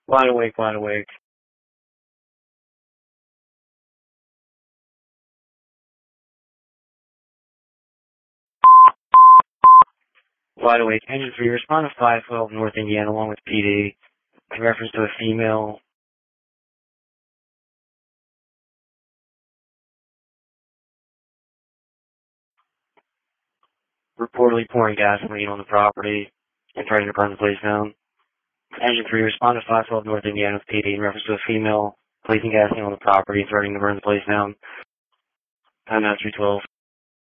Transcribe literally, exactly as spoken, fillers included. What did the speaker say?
Wide awake, wide awake. Wide awake. Engine three, respond to five twelve North Indiana along with P D in reference to a female reportedly pouring gasoline on the property and threatening to burn the place down. Engine three, respond to five twelve North Indiana with P D in reference to a female placing gasoline on the property and threatening to burn the place down. Time now three twelve.